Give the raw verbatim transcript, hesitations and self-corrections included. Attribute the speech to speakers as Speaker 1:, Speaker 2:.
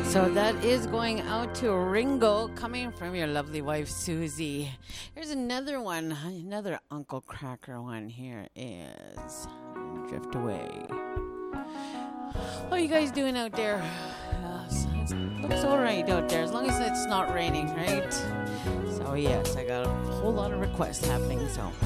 Speaker 1: So that is going out to Ringo, coming from your lovely wife, Susie. Here's another one, another Uncle Cracker one. Here is Drift Away. What are you guys doing out there? Uh, it looks all right out there, as long as it's not raining, right? So yes, I got a whole lot of requests happening, so